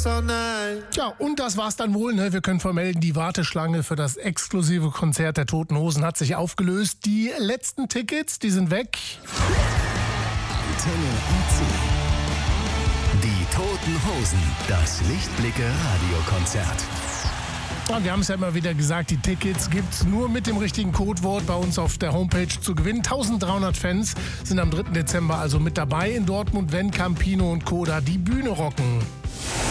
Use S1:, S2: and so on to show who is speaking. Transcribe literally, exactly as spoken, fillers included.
S1: Ja, und das war's dann wohl. Ne? Wir können vermelden, die Warteschlange für das exklusive Konzert der Toten Hosen hat sich aufgelöst. Die letzten Tickets, die sind weg.
S2: Antenne A C. Die Toten Hosen, das Lichtblicke-Radiokonzert.
S1: Und wir haben es ja immer wieder gesagt, die Tickets gibt's nur mit dem richtigen Codewort bei uns auf der Homepage zu gewinnen. eintausenddreihundert Fans sind am dritten Dezember also mit dabei in Dortmund, wenn Campino und Koda die Bühne rocken.